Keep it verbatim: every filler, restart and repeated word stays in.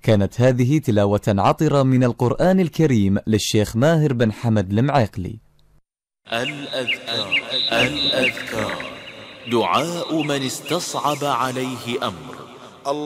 كانت هذه تلاوة عطرة من القرآن الكريم للشيخ ماهر بن حمد المعيقلي. الأذكار الأذكار دعاء من استصعب عليه أمر.